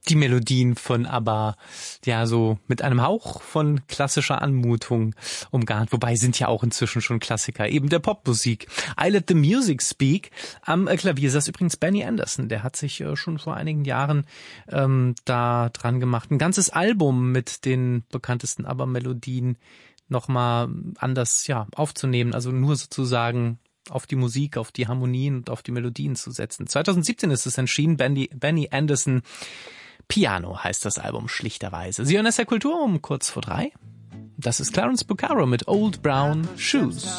die Melodien von ABBA, ja, so mit einem Hauch von klassischer Anmutung umgarnt. Wobei sind ja auch inzwischen schon Klassiker, eben der Popmusik. I Let the Music Speak. Am Klavier saß übrigens Benny Andersson. Der hat sich schon vor einigen Jahren da dran gemacht. Ein ganzes Album mit den bekanntesten ABBA-Melodien nochmal anders, ja, aufzunehmen. Also nur sozusagen auf die Musik, auf die Harmonien und auf die Melodien zu setzen. 2017 ist es erschienen, Benny Andersson Piano heißt das Album schlichterweise. Sie hören SR Kultur um kurz vor 3. Das ist Clarence Bucaro mit Old Brown Shoes.